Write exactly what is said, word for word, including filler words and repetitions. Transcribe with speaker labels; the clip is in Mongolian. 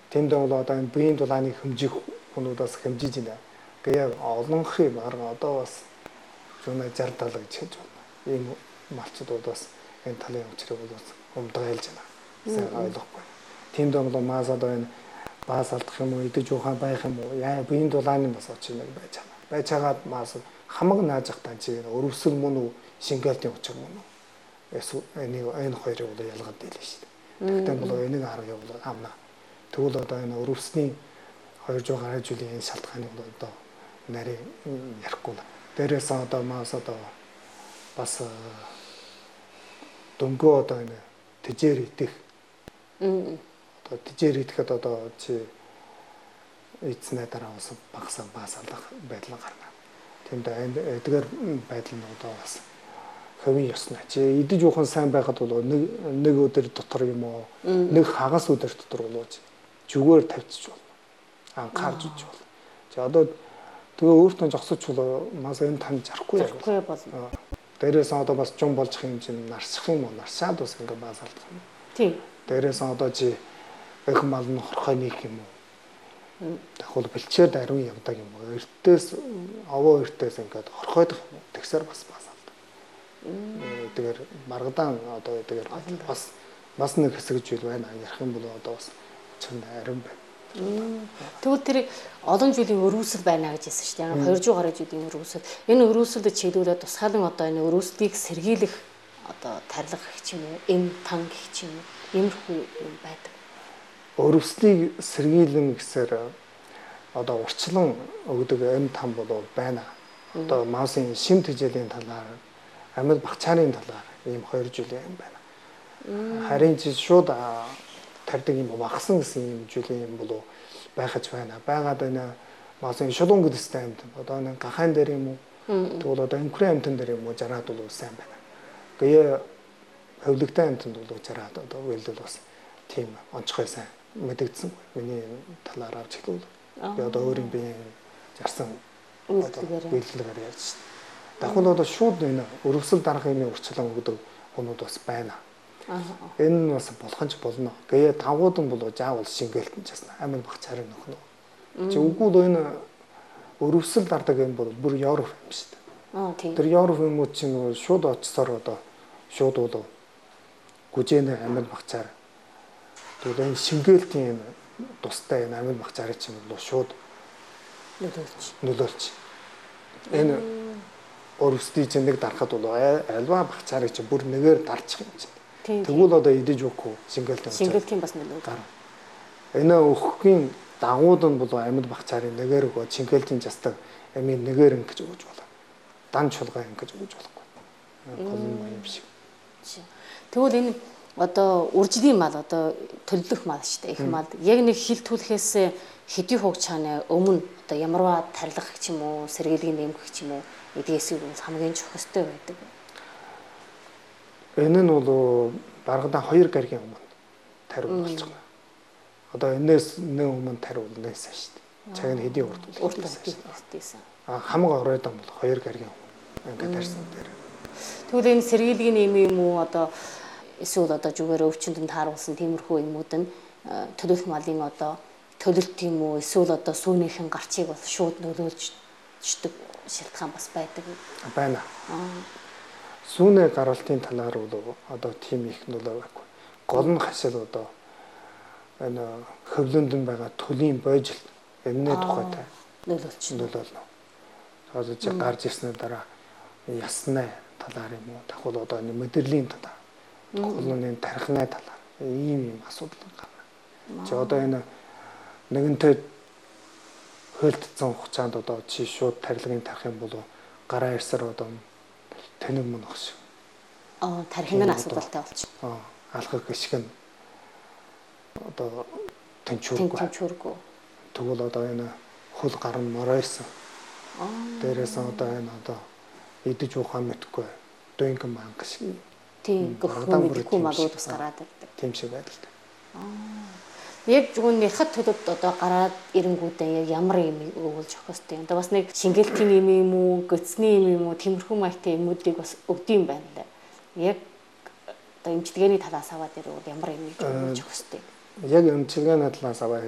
Speaker 1: Тэнд бол одоо энэ биеийн дулааны хэмжих хүмүүдээс хэмжиж байна. Гэхдээ олонхын бараг одоо бас зүүн шард талаа гэж хэлж байна. Ийм малчдууд бас энэ талын учрыг бол өмдгөөлж байна. Сайн ойлгохгүй. Тэнд бол маас одоо энэ баас алдах юм уу, идэж ухаан байх юм уу, яа биеийн дулааны бас очиж нэг байж байгаа. Байж хагаад маас хамаг нааж ахтаа чи өрөвсөл мөн үү, шингээлтийн учир мөн үү. Эсвэл энэ энэ хоёрыг бол ялгаад дийлээ шүү дээ. Тэгтээ бол энийг харах юм бол амна. Тэгвэл одоо энэ өрөвсний хоёр жоо гараж үлийн энэ шалтгааныг бол одоо нарийн ярихгүй л. Дээрээс одоо маас одоо бас дөнгөө одоо энэ тэжээр идэх. Одоо тэжээр идэхэд одоо чи эцнээ дараа бас багасаа баас алдах байдал гарна. Тэнд эдгээр байдал нь одоо бас хөвийн ёсноо. Чи идэж уухан сайн байхад бол нэг нэг өдөр дотор юм уу, нэг хагас өдөр дотор болооч зүгээр тавьчих болно. Анхаарч үж болно. За одоо тэгээ өөртөө зогсож бол мас энэ тань жарахгүй
Speaker 2: жарахгүй болно.
Speaker 1: Дээрээс одоо бас жум болж юм чинь нарсах юм уу, нарсаад бас ингээ баас алдах юм.
Speaker 2: Тийм.
Speaker 1: Дээрээс одоо чи их мал нь хорхой нийх юм уу? Дахул бэлчээр даруй явдаг юм уу? Эртээс овоо эртээс ингээ хорхойдох юм уу? Тэгсээр бас баас алдаг. Тэгэхээр маргадан одоо тэгэхээр бас бас нэг хэсэг жил байна. Ярих юм бол одоо бас чинь арим байна.
Speaker 2: Тэгвэл тэр олон жилийн өрөөсөл байна гэж хэлсэн шүү дээ. хоёр жоо гаруй жилийн өрөөсөл. Энэ өрөөсөлд чиглүүлээд тусгаалan одоо энэ өрөөслийг сэргийлэх одоо тарилга гэх юм уу, эм тан гэх юм уу, иймэрхүү юм байдаг.
Speaker 1: Өрөөслийг сэргийлэн гэсээр одоо урчлан өгдөг эм тан бол байна. Одоо маусын шим тэжээлийн талаар, амьд багчаарын талаар ийм хоёр жилийн юм байна. Харин чи шууд тардаг юм багсан гэсэн юм жилийн юм болов байхаж байна. Байгаад байна. Маусын шулуун гэдэгтэй амьд. Одоо нэг гахаан дээр юм уу? Тэгвэл одоо эмхрэн амьтан дээр юм уу жараад бол сайн байна. Гээ хөвлөгтэй амьтанд бол жараад одоо үйлдэл бас тийм онцгой сайн мэдэгдсэн. Миний талаар авч хэлвэл. Би одоо өөрийн би жарсан үйлдэлээр ярьж байна. Дахин одоо шууд энэ өрөвсөл дарга юмны урчлан өгдөг хүмүүс бас байна. Энэ нь бас болох нь ч болно. Гээ тавгууд нь бол заавал шингээлтэн часна. Амин багчаар нөхнө. Чи үгүй энэ өрөвсөл дардаг юм бол бүр Европ юм шүү дээ.
Speaker 2: Аа тийм.
Speaker 1: Тэр Европ юмуд чинь шууд очсоор одоо шууд бол гүжээнэ амин багчаар. Тэгвэл энэ шингээлтийн тустай энэ амин багчаарыг чинь бол шууд
Speaker 2: нөлөөлж.
Speaker 1: Нөлөөлж. Энэ өрөвсдий чинь нэг дарахад бол альва багчаарыг чинь бүр нэгээр дарчих юм чинь. Тэгвэл одоо идэж уухгүй шингээлтийн
Speaker 2: шингээлтийн бас нөлөө
Speaker 1: гарна. Энэ өөхгийн дагууд нь бол амьд багцаарын нэгээр өгөө шингээлтийн жастаг амийн нэгээр ингэж өгж болно. Дан чулгаа ингэж өгж болохгүй. Гол юм шиг.
Speaker 2: Тэгвэл энэ одоо үржлийн мал одоо төлөвлөх мал шүү дээ. Их мал яг нэг хил түлхээс хэдий хугацааны чаана өмнө одоо ямарваа тарилах гэх юм уу, сэргийлгийн нэмэх гэх юм уу эдгээсийг хамгийн чухалтай байдаг.
Speaker 1: Энэ нь бол баргадан хоёр гаригийн өмнө тариу болж байгаа. Одоо энэс нэг өмнө тариу нээсэн шүү дээ. Цаг нь хэдийн урт
Speaker 2: урт үлдээсэн.
Speaker 1: А хамаг оройдон бол хоёр гаригийн өмнө ингээд тарьсан дээр.
Speaker 2: Тэгвэл энэ сэргийлгийн нэм юм уу одоо эсвэл одоо зүгээр өвчнөд тааруулсан тиймэрхүү юмуд нь төлөвлөх малын одоо төлөлт юм уу эсвэл одоо сүүнийхэн гарчийг бол шууд нөлөөлж чдэг шалтгаан бас байдаг.
Speaker 1: Байна. Сүүнэ гаралтын талаар бол одоо тийм их нөлөө байхгүй. Гол нь хашил одоо энэ хөвлөнд нь байгаа төлийн бойжил энэний тухайтай
Speaker 2: нөлөөлж
Speaker 1: нөлөөлнө. Одоо чи гарч ирсний дараа ясны талаар юм уу дахул одоо энэ мэдрэлийн талаар гол нь энэ тархины талаар ийм ийм асуудал гарна. Чи одоо энэ нэгэнтээ хөлтцэн хугацаанд одоо чи шууд тархилгын тарих юм бол гараа ирсээр одоо тэнэг мөн багш.
Speaker 2: Аа тархины асуудалтай болчих.
Speaker 1: Аа алхах гიშгэн одоо тэнчүүргүй.
Speaker 2: Тэнчүүргүй.
Speaker 1: Тэгвэл одоо энэ хөл гар нь моройсон. Аа дээрээс одоо энэ одоо идэж ухаан мэдхгүй. Дөнгө манг шиг.
Speaker 2: Тийм гөхөн мэдхгүй малууд бас гараад ирдэг.
Speaker 1: Тийм шиг байдалтай.
Speaker 2: Аа яг зөвхөн нэрхэд төлөвд одоо гараад ирэнгүүдээ яг ямар юм өгүүлж өгөх хэвтэй. Одоо бас нэг шингээлтийн юм юм уу, göцний юм юм уу, тиймэрхүү маягтай юмуудыг бас өгд юм байна лээ. Яг одоо эмчилгээний талаас аваад ирвэл ямар юм өгүүлж өгөх хэвтэй.
Speaker 1: Яг эмчилгээний талаас аваад